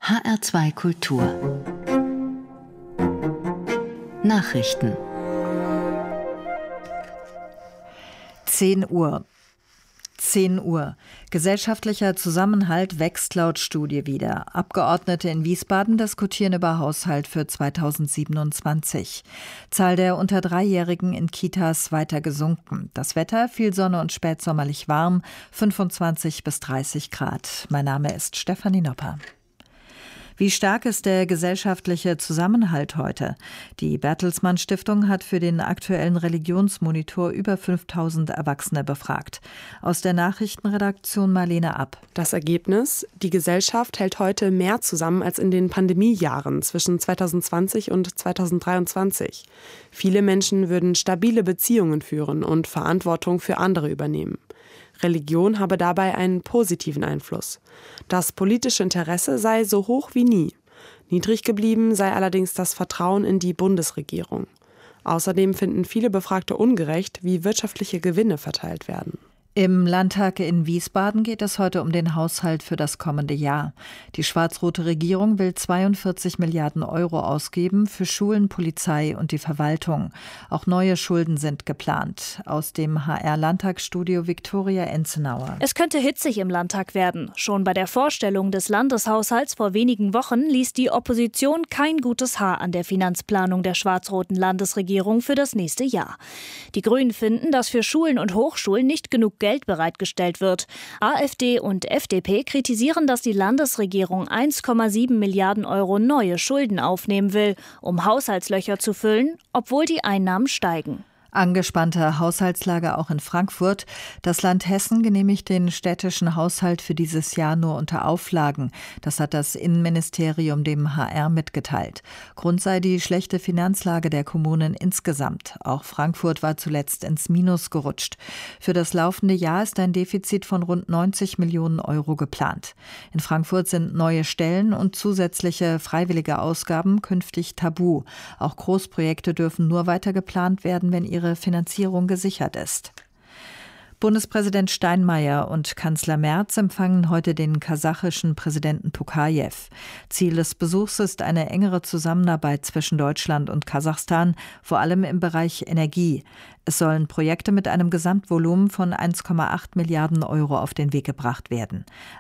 HR2 Kultur Nachrichten 10 Uhr. Gesellschaftlicher Zusammenhalt wächst laut Studie wieder. Abgeordnete in Wiesbaden diskutieren über Haushalt für 2027. Zahl der unter 3-Jährigen in Kitas weiter gesunken. Das Wetter, viel Sonne und spätsommerlich warm, 25 bis 30 Grad. Mein Name ist Stefanie Nopper. Wie stark ist der gesellschaftliche Zusammenhalt heute? Die Bertelsmann Stiftung hat für den aktuellen Religionsmonitor über 5.000 Erwachsene befragt. Aus der Nachrichtenredaktion Marlene Ab. Das Ergebnis: Die Gesellschaft hält heute mehr zusammen als in den Pandemiejahren zwischen 2020 und 2023. Viele Menschen würden stabile Beziehungen führen und Verantwortung für andere übernehmen. Religion habe dabei einen positiven Einfluss. Das politische Interesse sei so hoch wie nie. Niedrig geblieben sei allerdings das Vertrauen in die Bundesregierung. Außerdem finden viele Befragte ungerecht, wie wirtschaftliche Gewinne verteilt werden. Im Landtag in Wiesbaden geht es heute um den Haushalt für das kommende Jahr. Die schwarz-rote Regierung will 42 Milliarden Euro ausgeben für Schulen, Polizei und die Verwaltung. Auch neue Schulden sind geplant. Aus dem HR-Landtagsstudio Viktoria Enzenauer. Es könnte hitzig im Landtag werden. Schon bei der Vorstellung des Landeshaushalts vor wenigen Wochen ließ die Opposition kein gutes Haar an der Finanzplanung der schwarz-roten Landesregierung für das nächste Jahr. Die Grünen finden, dass für Schulen und Hochschulen nicht genug Geld bereitgestellt wird. AfD und FDP kritisieren, dass die Landesregierung 1,7 Milliarden Euro neue Schulden aufnehmen will, um Haushaltslöcher zu füllen, obwohl die Einnahmen steigen. Angespannte Haushaltslage auch in Frankfurt. Das Land Hessen genehmigt den städtischen Haushalt für dieses Jahr nur unter Auflagen. Das hat das Innenministerium dem HR mitgeteilt. Grund sei die schlechte Finanzlage der Kommunen insgesamt. Auch Frankfurt war zuletzt ins Minus gerutscht. Für das laufende Jahr ist ein Defizit von rund 90 Millionen Euro geplant. In Frankfurt sind neue Stellen und zusätzliche freiwillige Ausgaben künftig tabu. Auch Großprojekte dürfen nur weiter geplant werden, wenn ihre Finanzierung gesichert ist. Bundespräsident Steinmeier und Kanzler Merz empfangen heute den kasachischen Präsidenten Tokajew. Ziel des Besuchs ist eine engere Zusammenarbeit zwischen Deutschland und Kasachstan, vor allem im Bereich Energie. Es sollen Projekte mit einem Gesamtvolumen von 1,8 Milliarden Euro auf den Weg gebracht werden.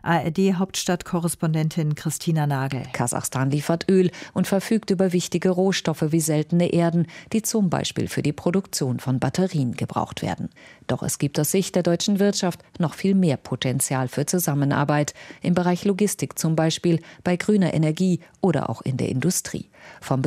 ARD-Hauptstadtkorrespondentin Christina Nagel. Kasachstan liefert Öl und verfügt über wichtige Rohstoffe wie seltene Erden, die zum Beispiel für die Produktion von Batterien gebraucht werden. Doch es gibt aus Sicht der deutschen Wirtschaft noch viel mehr Potenzial für Zusammenarbeit, im Bereich Logistik zum Beispiel, bei grüner Energie oder auch in der Industrie. Vom